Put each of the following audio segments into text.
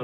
אז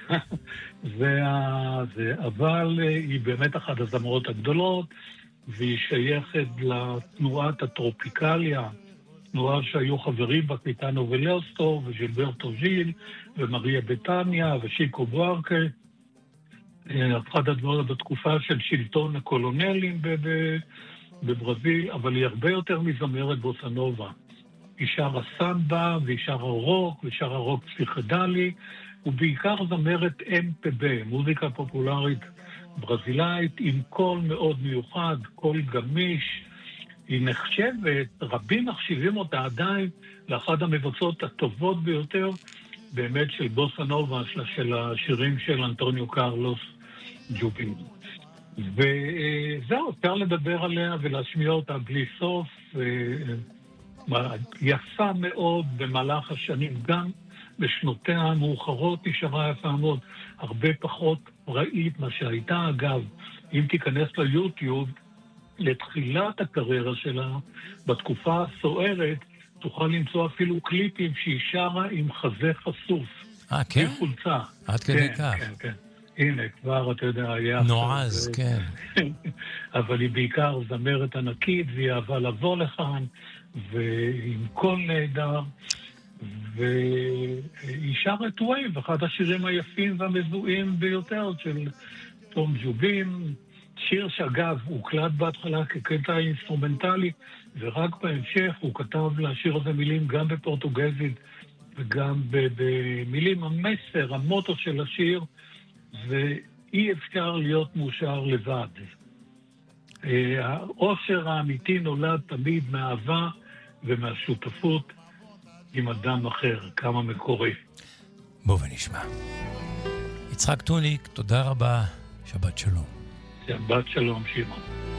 אבל היא באמת אחת הזמרות הגדולות, והיא שייכת לתנועת הטרופיקליה, תנועה שהיו חברים בה קיטנו ולאוסטו, וז'ילברטו ז'יל, ומריה בטניה, ושיקו בוארקה, אחד הדברים בתקופה של שלטון הקולונלים בברזיל, אבל היא הרבה יותר מזמרת בוסנובה. היא שרה סמבה, והיא שרה רוק, והיא שרה רוק פסיכדלי, ובעיקר זמרת MPB, מוזיקה פופולרית ברזילאית, עם קול מאוד מיוחד, קול גמיש. היא נחשבת, רבים מחשיבים אותה עדיין, לאחד המבצעות הטובות ביותר, באמת של בוסה נובה, של השירים של אנטוניו קרלוס ג'ובין. וזהו, אפשר לדבר עליה ולהשמיע אותה בלי סוף, יפה מאוד במהלך השנים, גם בשנותיה המאוחרות נשארה יפה מאוד, הרבה פחות ראית מה שהייתה. אגב, אם תיכנס ליוטיוב, לתחילת הקריירה שלה, בתקופה הסוערת, תוכל למצוא אפילו קליפים שהיא שרה עם חזה חשוף. כן? חולצה. עד כדי כך. כן, כן. הנה, כבר אתה יודע, היה... נועז, כן. אבל היא בעיקר זמרת ענקית, והיא אהבה לבוא לכאן, ועם קול נהדר, והיא שרת וייב, אחד השירים היפים והמזוהים ביותר של תום ג'ובין, שיר שאגב הוקלט בהתחלה כקטע אינסטרומנטלי, ורק בהמשך הוא כתב לשיר הזה מילים גם בפורטוגזית וגם במילים. המסר, המוטו של השיר, ואי אפשר להיות מאושר לבד. האושר האמיתי נולד תמיד מאהבה ומהשותפות עם אדם אחר, כמה מקורי. בוא ונשמע. יצחק טוניק, תודה רבה, שבת שלום. שבת שלום, שמעון.